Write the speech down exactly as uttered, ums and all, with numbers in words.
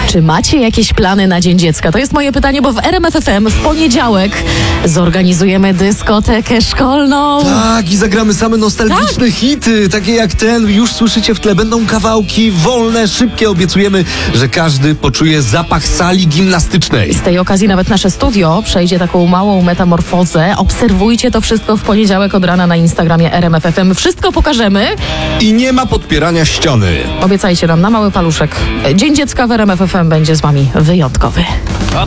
Czy macie jakieś plany na Dzień Dziecka? To jest moje pytanie, bo w R M F F M w poniedziałek zorganizujemy dyskotekę szkolną. Tak, i zagramy same nostalgiczne Tak. hity, takie jak ten, już słyszycie w tle, będą kawałki wolne, szybkie, obiecujemy, że każdy poczuje zapach sali gimnastycznej. Z tej okazji nawet nasze studio przejdzie taką małą metamorfozę. Obserwujcie to wszystko w poniedziałek od rana na Instagramie R M F F M. Wszystko pokażemy. I nie ma podpierania ściany. Obiecajcie nam na mały paluszek. Dzień Dziecka w R M F F M będzie z wami wyjątkowy.